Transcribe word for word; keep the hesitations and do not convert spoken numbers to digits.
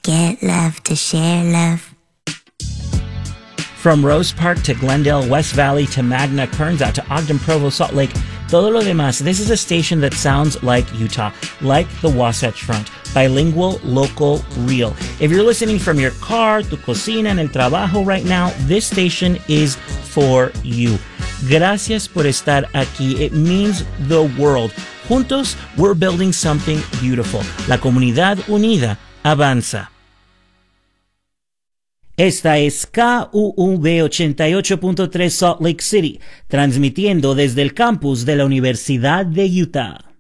get love to share love. From Rose Park to Glendale, West Valley to Magna, Kearns out to Ogden, Provo, Salt Lake, todo lo demás, this is a station that sounds like Utah, like the Wasatch Front. Bilingual, local, real. If you're listening from your car, tu cocina, en el trabajo right now, this station is for you. Gracias por estar aquí. It means the world. Juntos, we're building something beautiful. La comunidad unida avanza. Esta es K U U B ochenta y ocho punto tres Salt Lake City, transmitiendo desde el campus de la Universidad de Utah.